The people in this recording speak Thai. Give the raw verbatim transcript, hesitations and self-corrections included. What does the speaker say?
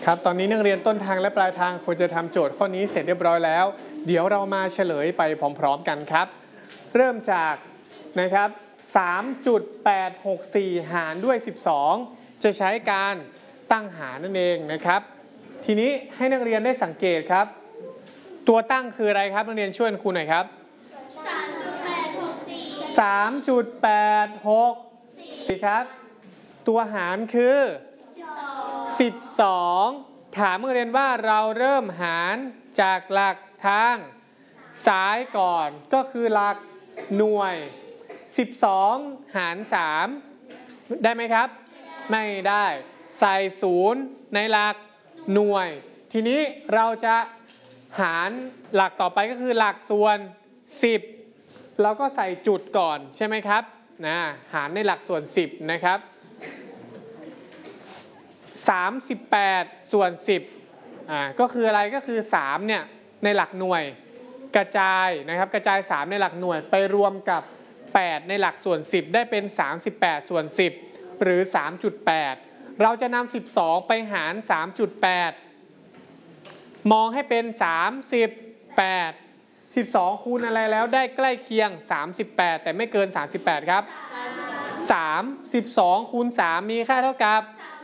ครับตอนนี้นักเรียนต้นทางและปลายทางควรจะทำโจทย์ข้อนี้เสร็จเรียบร้อยแล้วเดี๋ยวเรามาเฉลยไปพร้อมๆกันครับเริ่มจากนะครับ สามจุดแปดหกสี่ หารด้วยสิบสองจะใช้การตั้งหารนั่นเองนะครับทีนี้ให้นักเรียนได้สังเกตครับตัวตั้งคืออะไรครับนักเรียนช่วยครูหน่อยครับสามจุดแปดหกสี่สามจุดแปดหกสี่ ครับตัวหารคือสิบสองถามนักเรียนว่าเราเริ่มหารจากหลักทางซ้ายก่อนก็คือหลักหน่วยสิบสองหารสามได้ไหมครับไม่ได้ใส่ศูนย์ในหลักหน่วยทีนี้เราจะหารหลักต่อไปก็คือหลักส่วนสิบเราก็ใส่จุดก่อนใช่ไหมครับนะหารในหลักส่วนสิบนะครับสามสิบแปดส่วนสิบอ่าก็คืออะไรก็คือสามเนี่ยในหลักหน่วยกระจายนะครับกระจายสามในหลักหน่วยไปรวมกับแปดในหลักส่วนสิบได้เป็นสามสิบแปดส่วนสิบหรือ สามจุดแปด เราจะนำสิบสองไปหาร สามจุดแปด มองให้เป็นสามสิบแปด สิบสองคูณอะไรแล้วได้ใกล้เคียงสามสิบแปดแต่ไม่เกินสามสิบแปดครับสาม สิบสองคูณสามมีค่าเท่ากับ